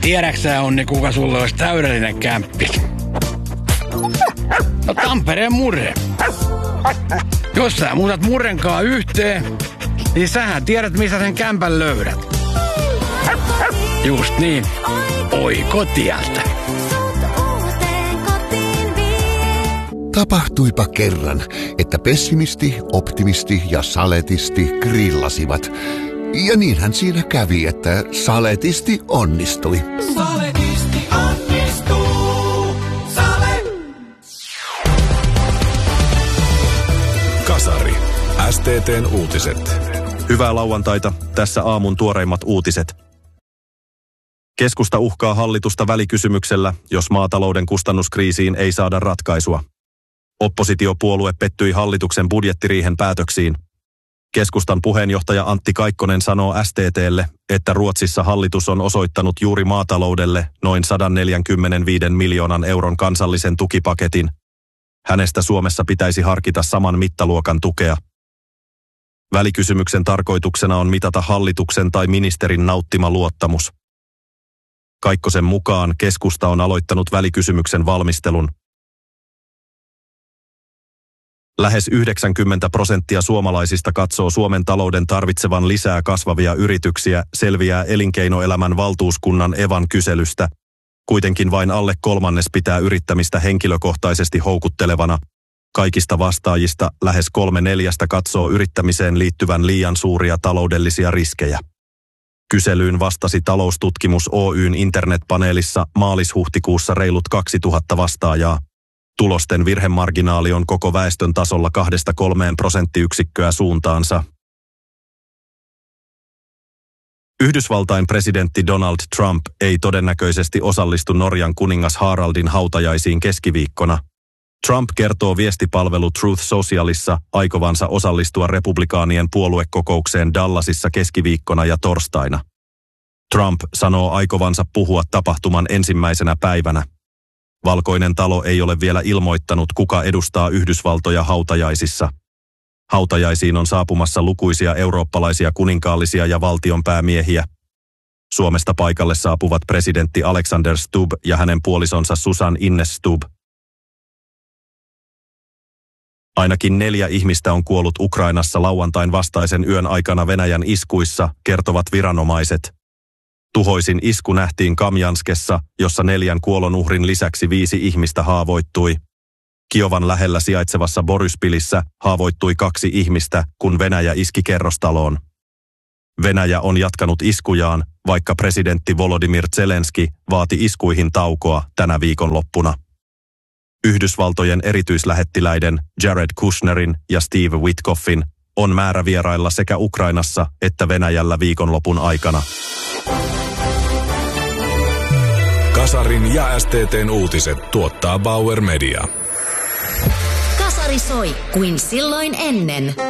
Tiedäksä, Onni, kuka sulle olisi täydellinen kämppis? No Tampereen Murre. Jos sä muutat Murrenkaan yhteen, niin sähän tiedät, missä sen kämpän löydät. Just niin. Oikotieltä. Tapahtuipa kerran, että pessimisti, optimisti ja saletisti grillasivat. Ja niinhän siinä kävi, että saletisti onnistui. Saletisti onnistuu. Sale. Kasari. STT:n uutiset. Hyvää lauantaita. Tässä aamun tuoreimmat uutiset. Keskusta uhkaa hallitusta välikysymyksellä, jos maatalouden kustannuskriisiin ei saada ratkaisua. Oppositiopuolue pettyi hallituksen budjettiriihen päätöksiin. Keskustan puheenjohtaja Antti Kaikkonen sanoo STT:lle, että Ruotsissa hallitus on osoittanut juuri maataloudelle noin 145 miljoonan euron kansallisen tukipaketin. Hänestä Suomessa pitäisi harkita saman mittaluokan tukea. Välikysymyksen tarkoituksena on mitata hallituksen tai ministerin nauttima luottamus. Kaikkosen mukaan keskusta on aloittanut välikysymyksen valmistelun. Lähes 90% suomalaisista katsoo Suomen talouden tarvitsevan lisää kasvavia yrityksiä, selviää elinkeinoelämän valtuuskunnan Evan kyselystä. Kuitenkin vain alle kolmannes pitää yrittämistä henkilökohtaisesti houkuttelevana. Kaikista vastaajista lähes 3/4 katsoo yrittämiseen liittyvän liian suuria taloudellisia riskejä. Kyselyyn vastasi Taloustutkimus Oyn internetpaneelissa maalis-huhtikuussa reilut 2000 vastaajaa. Tulosten virhemarginaali on koko väestön tasolla 2-3 prosenttiyksikköä suuntaansa. Yhdysvaltain presidentti Donald Trump ei todennäköisesti osallistu Norjan kuningas Haraldin hautajaisiin keskiviikkona. Trump kertoo viestipalvelu Truth Socialissa aikovansa osallistua republikaanien puoluekokoukseen Dallasissa keskiviikkona ja torstaina. Trump sanoo aikovansa puhua tapahtuman ensimmäisenä päivänä. Valkoinen talo ei ole vielä ilmoittanut, kuka edustaa Yhdysvaltoja hautajaisissa. Hautajaisiin on saapumassa lukuisia eurooppalaisia kuninkaallisia ja valtionpäämiehiä. Suomesta paikalle saapuvat presidentti Alexander Stubb ja hänen puolisonsa Susan Ines Stubb. Ainakin 4 ihmistä on kuollut Ukrainassa lauantain vastaisen yön aikana Venäjän iskuissa, kertovat viranomaiset. Tuhoisin isku nähtiin Kamjanskessa, jossa 4 kuolonuhrin lisäksi 5 ihmistä haavoittui. Kiovan lähellä sijaitsevassa Boryspilissä haavoittui 2 ihmistä, kun Venäjä iski kerrostaloon. Venäjä on jatkanut iskujaan, vaikka presidentti Volodymyr Zelenski vaati iskuihin taukoa tänä viikonloppuna. Yhdysvaltojen erityislähettiläiden Jared Kushnerin ja Steve Witkoffin on määrä vierailla sekä Ukrainassa että Venäjällä viikonlopun aikana. Kasarin ja STT:n uutiset tuottaa Bauer Media. Kasari soi kuin silloin ennen.